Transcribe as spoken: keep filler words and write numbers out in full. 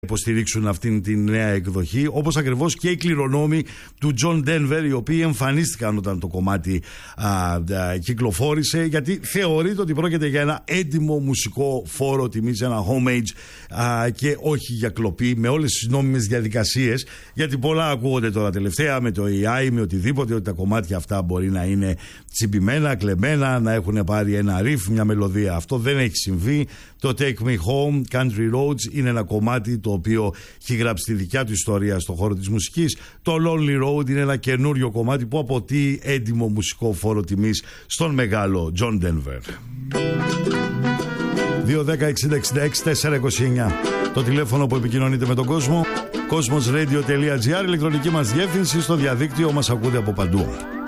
υποστηρίξουν αυτήν την νέα εκδοχή, όπως ακριβώς και οι κληρονόμοι του John Denver, οι οποίοι εμφανίστηκαν όταν το κομμάτι α, α, κυκλοφόρησε, γιατί θεωρείται ότι πρόκειται για ένα έντιμο μουσικό φόρο τιμής, ένα homage α, και όχι για κλοπή, με όλες τις νόμιμες διαδικασίες, γιατί πολλά ακούγονται τώρα τελευταία με το έι άι, με οτιδήποτε, ότι τα κομμάτια αυτά μπορεί να είναι τσιμπημένα, κλεμμένα, να έχουν πάρει ένα riff, μια μελωδία. Αυτό δεν έχει συμβεί. Το Take Me Home, Country Roads, είναι ένα κομμάτι το οποίο έχει γράψει τη δικιά του ιστορία στον χώρο της μουσικής. Το Lonely Road είναι ένα καινούριο κομμάτι που αποτεί έντιμο μουσικό φόρο τιμής στον μεγάλο John Denver. δύο δέκα εξήντα εξήντα έξι τετρακόσια είκοσι εννιά το τηλέφωνο που επικοινωνείτε με τον κόσμο. Κόσμος ρέιντιο τελεία τζι άρ, ηλεκτρονική μας διεύθυνση, στο διαδίκτυο μας ακούτε από παντού.